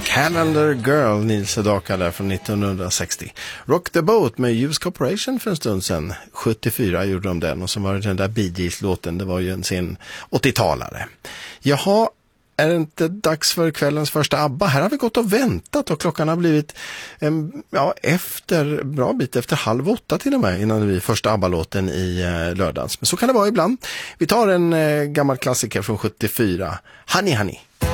Calendar Girl, Nils Sedaka där från 1960. Rock the Boat med Hughes Corporation för en stund sedan. 74 gjorde de den, och så var det den där Bee Gees-låten, det var ju en sen 80-talare. Jaha, är det inte dags för kvällens första ABBA? Här har vi gått och väntat och klockan har blivit bra bit efter 7:30 till och med innan vi första ABBA-låten i lördags. Men så kan det vara ibland. Vi tar en gammal klassiker från 74, Honey Honey.